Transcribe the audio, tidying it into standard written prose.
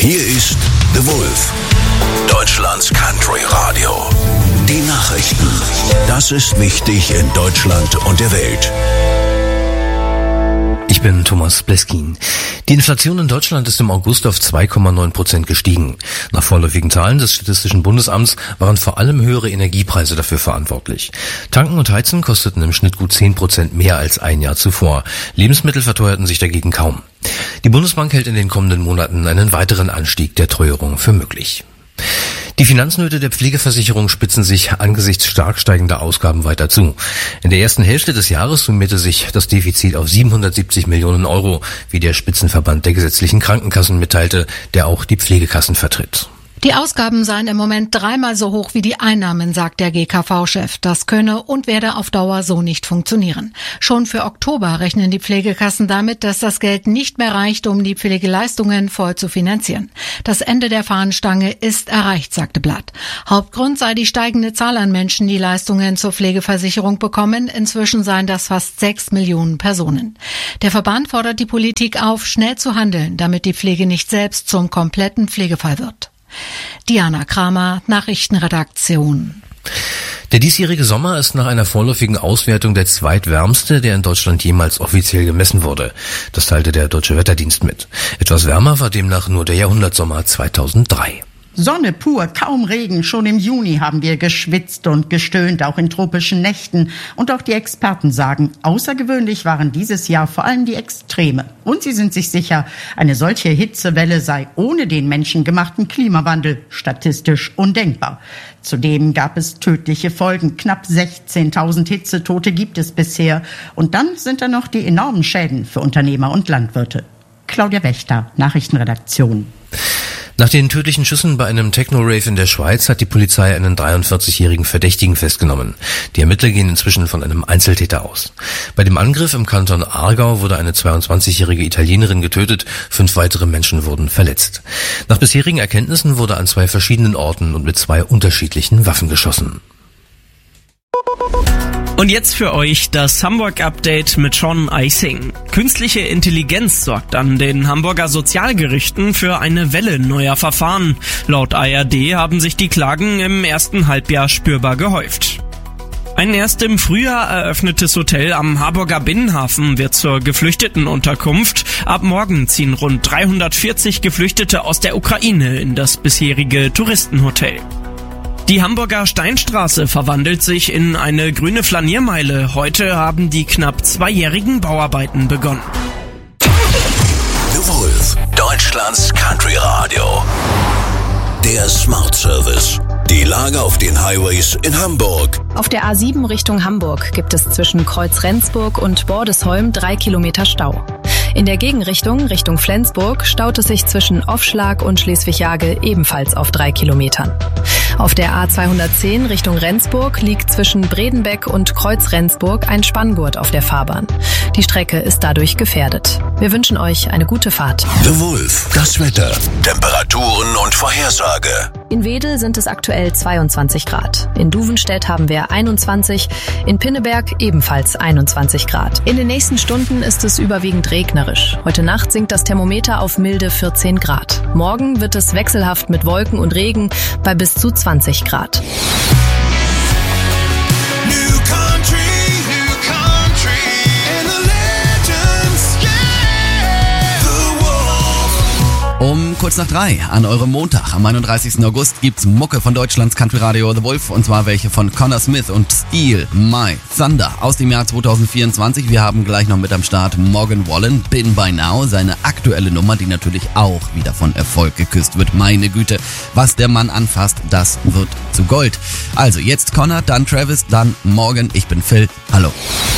Hier ist The Wolf, Deutschlands Country Radio. Die Nachrichten. Das ist wichtig in Deutschland und der Welt. Ich bin Thomas Bleskin. Die Inflation in Deutschland ist im August auf 2,9% gestiegen. Nach vorläufigen Zahlen des Statistischen Bundesamts waren vor allem höhere Energiepreise dafür verantwortlich. Tanken und Heizen kosteten im Schnitt gut 10% mehr als ein Jahr zuvor. Lebensmittel verteuerten sich dagegen kaum. Die Bundesbank hält in den kommenden Monaten einen weiteren Anstieg der Teuerung für möglich. Die Finanznöte der Pflegeversicherung spitzen sich angesichts stark steigender Ausgaben weiter zu. In der ersten Hälfte des Jahres summierte sich das Defizit auf 770 Millionen Euro, wie der Spitzenverband der gesetzlichen Krankenkassen mitteilte, der auch die Pflegekassen vertritt. Die Ausgaben seien im Moment dreimal so hoch wie die Einnahmen, sagt der GKV-Chef. Das könne und werde auf Dauer so nicht funktionieren. Schon für Oktober rechnen die Pflegekassen damit, dass das Geld nicht mehr reicht, um die Pflegeleistungen voll zu finanzieren. Das Ende der Fahnenstange ist erreicht, sagte Blatt. Hauptgrund sei die steigende Zahl an Menschen, die Leistungen zur Pflegeversicherung bekommen. Inzwischen seien das fast 6 Millionen Personen. Der Verband fordert die Politik auf, schnell zu handeln, damit die Pflege nicht selbst zum kompletten Pflegefall wird. Diana Kramer, Nachrichtenredaktion. Der diesjährige Sommer ist nach einer vorläufigen Auswertung der zweitwärmste, der in Deutschland jemals offiziell gemessen wurde. Das teilte der Deutsche Wetterdienst mit. Etwas wärmer war demnach nur der Jahrhundertsommer 2003. Sonne pur, kaum Regen. Schon im Juni haben wir geschwitzt und gestöhnt, auch in tropischen Nächten. Und auch die Experten sagen, außergewöhnlich waren dieses Jahr vor allem die Extreme. Und sie sind sich sicher, eine solche Hitzewelle sei ohne den menschengemachten Klimawandel statistisch undenkbar. Zudem gab es tödliche Folgen. Knapp 16.000 Hitzetote gibt es bisher. Und dann sind da noch die enormen Schäden für Unternehmer und Landwirte. Claudia Wächter, Nachrichtenredaktion. Nach den tödlichen Schüssen bei einem Techno-Rave in der Schweiz hat die Polizei einen 43-jährigen Verdächtigen festgenommen. Die Ermittler gehen inzwischen von einem Einzeltäter aus. Bei dem Angriff im Kanton Aargau wurde eine 22-jährige Italienerin getötet, 5 weitere Menschen wurden verletzt. Nach bisherigen Erkenntnissen wurde an 2 verschiedenen Orten und mit 2 unterschiedlichen Waffen geschossen. Und jetzt für euch das Hamburg-Update mit Sean Eising. Künstliche Intelligenz sorgt an den Hamburger Sozialgerichten für eine Welle neuer Verfahren. Laut ARD haben sich die Klagen im ersten Halbjahr spürbar gehäuft. Ein erst im Frühjahr eröffnetes Hotel am Harburger Binnenhafen wird zur Geflüchtetenunterkunft. Ab morgen ziehen rund 340 Geflüchtete aus der Ukraine in das bisherige Touristenhotel. Die Hamburger Steinstraße verwandelt sich in eine grüne Flaniermeile. Heute haben die knapp 2-jährigen Bauarbeiten begonnen. The Wolf, Deutschlands Country Radio. Der Smart Service. Die Lage auf den Highways in Hamburg. Auf der A7 Richtung Hamburg gibt es zwischen Kreuz Rendsburg und Bordesholm 3 Kilometer Stau. In der Gegenrichtung, Richtung Flensburg, staut es sich zwischen Offschlag und Schleswig-Jage ebenfalls auf 3 Kilometern. Auf der A210 Richtung Rendsburg liegt zwischen Bredenbeck und Kreuz Rendsburg ein Spanngurt auf der Fahrbahn. Die Strecke ist dadurch gefährdet. Wir wünschen euch eine gute Fahrt. The Wolf, das Wetter, Temperaturen und Vorhersage. In Wedel sind es aktuell 22 Grad. In Duvenstedt haben wir 21, in Pinneberg ebenfalls 21 Grad. In den nächsten Stunden ist es überwiegend regnerisch. Heute Nacht sinkt das Thermometer auf milde 14 Grad. Morgen wird es wechselhaft mit Wolken und Regen bei bis zu 20 Grad. Um kurz nach 3 an eurem Montag, am 31. August, gibt's Mucke von Deutschlands Country Radio The Wolf, und zwar welche von Connor Smith und Steel My Thunder aus dem Jahr 2024. Wir haben gleich noch mit am Start Morgan Wallen, Been By Now, seine aktuelle Nummer, die natürlich auch wieder von Erfolg geküsst wird. Meine Güte, was der Mann anfasst, das wird zu Gold. Also jetzt Connor, dann Travis, dann Morgan. Ich bin Phil. Hallo.